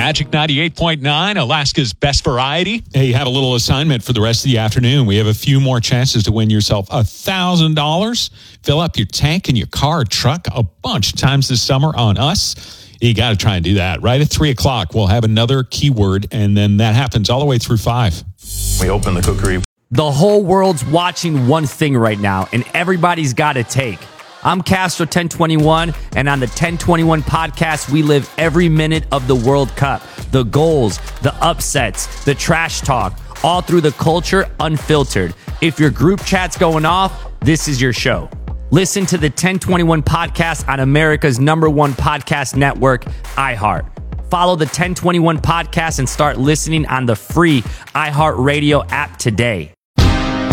Magic 98.9, Alaska's best variety. Hey, you have a little assignment for the rest of the afternoon. We have a few more chances to win yourself $1,000. Fill up your tank in your car or truck a bunch of times this summer on us. You got to try and do that. Right at 3 o'clock, we'll have another keyword, and then that happens all the way through 5. We open the cookery. The whole world's watching one thing right now, and everybody's got a take. I'm Castro 1021, and on the 1021 podcast, we live every minute of the World Cup. The goals, the upsets, the trash talk, all through the culture, unfiltered. If your group chat's going off, this is your show. Listen to the 1021 podcast on America's #1 podcast network, iHeart. Follow the 1021 podcast and start listening on the free iHeartRadio app today.